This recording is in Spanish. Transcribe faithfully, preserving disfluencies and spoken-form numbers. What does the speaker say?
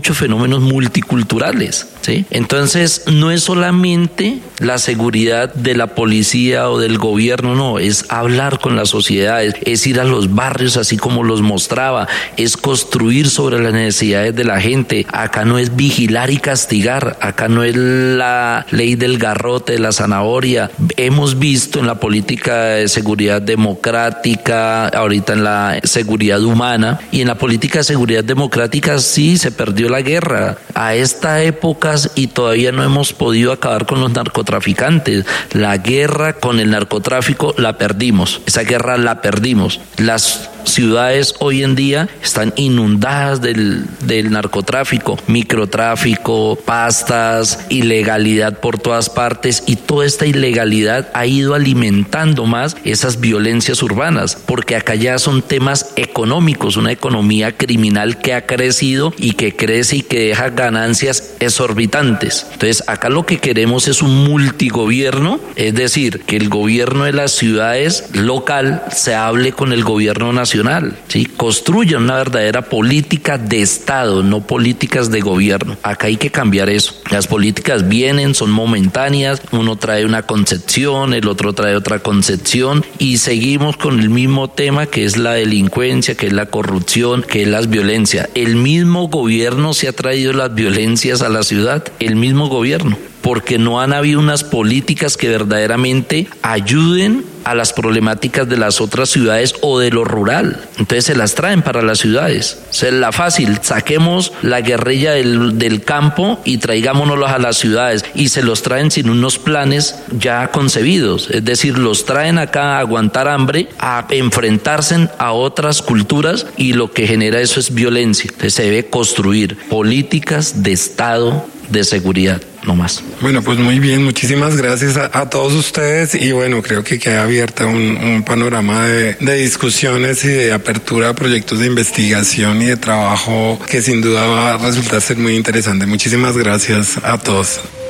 muchos fenómenos multiculturales, ¿sí? Entonces, no es solamente la seguridad de la policía o del gobierno, no, es hablar con las sociedades, es ir a los barrios así como los mostraba, es construir sobre las necesidades de la gente. Acá no es vigilar y castigar, acá no es la ley del garrote, de la zanahoria. Hemos visto en la política de seguridad democrática, ahorita en la seguridad humana, y en la política de seguridad democrática sí se perdió la guerra a esta época y todavía no hemos podido acabar con los narcotraficantes. La guerra con el narcotráfico la perdimos, esa guerra la perdimos. Las ciudades hoy en día están inundadas del, del narcotráfico, microtráfico, pastas, ilegalidad por todas partes, y toda esta ilegalidad ha ido alimentando más esas violencias urbanas, porque acá ya son temas económicos, una economía criminal que ha crecido y que crece y que deja ganancias exorbitantes. Entonces acá lo que queremos es un multigobierno, es decir, que el gobierno de las ciudades local se hable con el gobierno nacional, ¿sí? Construyan una verdadera política de Estado, no políticas de gobierno. Acá hay que cambiar eso. Las políticas vienen, son momentáneas, uno trae una concepción, el otro trae otra concepción, y seguimos con el mismo tema, que es la delincuencia, que es la corrupción, que es la violencia. El mismo gobierno se ha traído las violencias a la ciudad, el mismo gobierno, porque no han habido unas políticas que verdaderamente ayuden a las problemáticas de las otras ciudades o de lo rural. Entonces se las traen para las ciudades. O sea, la fácil, saquemos la guerrilla del, del campo y traigámonos a las ciudades, y se los traen sin unos planes ya concebidos. Es decir, los traen acá a aguantar hambre, a enfrentarse a otras culturas, y lo que genera eso es violencia. Entonces se debe construir políticas de Estado de seguridad, no más. Bueno, pues muy bien, muchísimas gracias a, a todos ustedes, y bueno, creo que queda abierta un, un panorama de, de discusiones y de apertura a proyectos de investigación y de trabajo que sin duda va a resultar ser muy interesante. Muchísimas gracias a todos.